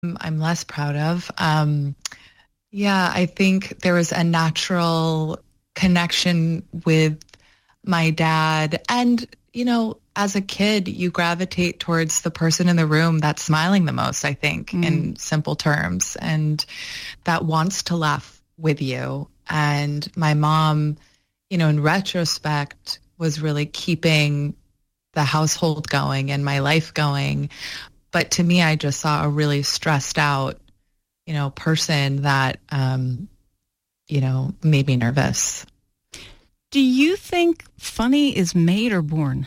I'm less proud of. Yeah, I think there was a natural connection with my dad. And, as a kid, you gravitate towards the person in the room that's smiling the most, I think, in simple terms, and that wants to laugh with you. And my mom, in retrospect, was really keeping the household going and my life going. But to me, I just saw a really stressed out, person that, made me nervous. Do you think funny is made or born?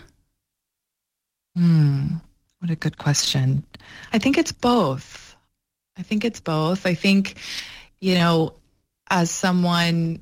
What a good question. I think it's both. I think, as someone,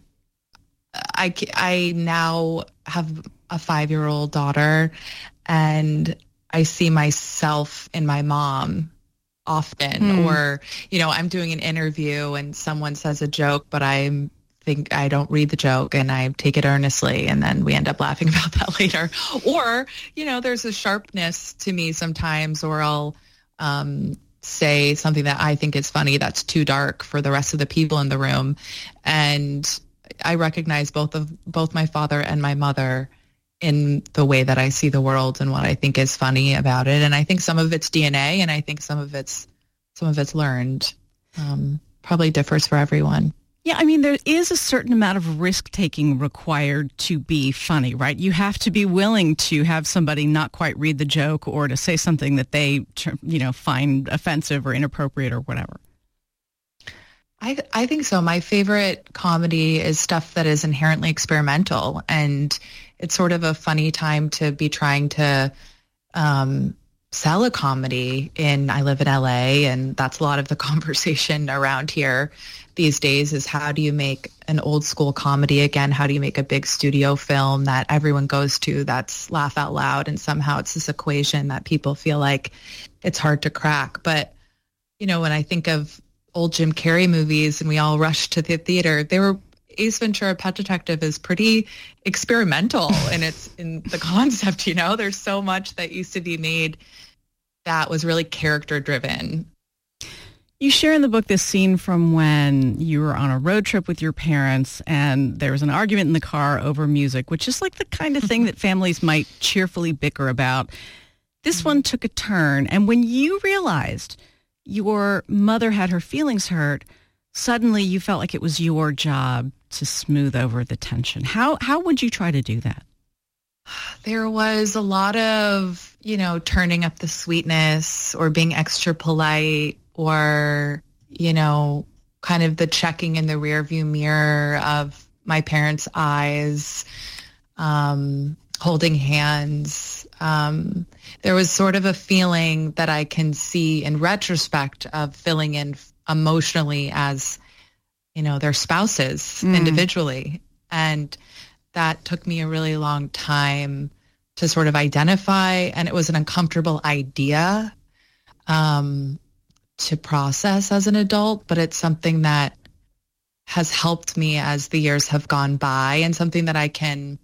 I now have a 5-year-old daughter, and I see myself in my mom often. Or, I'm doing an interview and someone says a joke, but I think I don't read the joke and I take it earnestly, and then we end up laughing about that later. Or, there's a sharpness to me sometimes, or I'll say something that I think is funny that's too dark for the rest of the people in the room. And I recognize both my father and my mother in the way that I see the world and what I think is funny about it. And I think some of it's DNA, and I think some of it's learned. Probably differs for everyone. Yeah, I mean, there is a certain amount of risk-taking required to be funny, right? You have to be willing to have somebody not quite read the joke, or to say something that they, find offensive or inappropriate or whatever. I think so. My favorite comedy is stuff that is inherently experimental, and it's sort of a funny time to be trying to sell a comedy. I live in LA, and that's a lot of the conversation around here these days, is how do you make an old school comedy again? How do you make a big studio film that everyone goes to that's laugh out loud? And somehow it's this equation that people feel like it's hard to crack. But, when I think of old Jim Carrey movies and we all rushed to the theater, Ace Ventura: Pet Detective is pretty experimental in the concept, There's so much that used to be made that was really character driven. You share in the book this scene from when you were on a road trip with your parents and there was an argument in the car over music, which is like the kind of thing that families might cheerfully bicker about. This one took a turn, and when you realized your mother had her feelings hurt, suddenly you felt like it was your job to smooth over the tension. How would you try to do that? There was a lot of, turning up the sweetness or being extra polite, or, kind of the checking in the rearview mirror of my parents' eyes, holding hands. There was sort of a feeling that I can see in retrospect of filling in emotionally as, their spouses individually. And that took me a really long time to sort of identify, and it was an uncomfortable idea to process as an adult, but it's something that has helped me as the years have gone by, and something that I can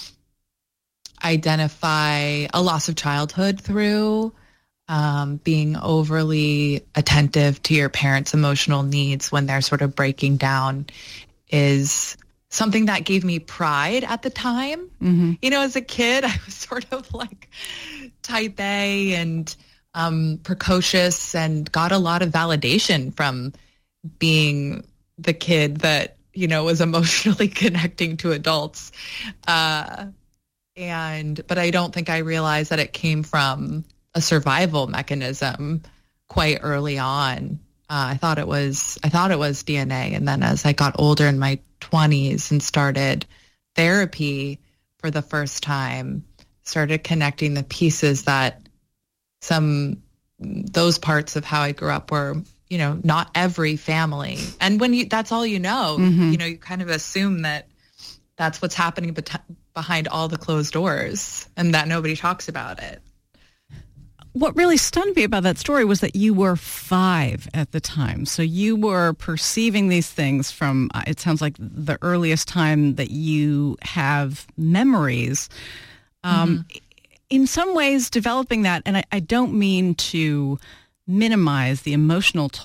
identify a loss of childhood through. Being overly attentive to your parents' emotional needs when they're sort of breaking down is something that gave me pride at the time. As a kid, I was sort of like type A and precocious, and got a lot of validation from being the kid that, was emotionally connecting to adults. But I don't think I realized that it came from a survival mechanism quite early on. I thought it was DNA. And then as I got older in my 20s and started therapy for the first time, started connecting the pieces that those parts of how I grew up were, not every family. And when that's all you kind of assume that that's what's happening behind all the closed doors, and that nobody talks about it. What really stunned me about that story was that you were 5 at the time. So you were perceiving these things from, it sounds like, the earliest time that you have memories. In some ways, developing that, and I don't mean to minimize the emotional toll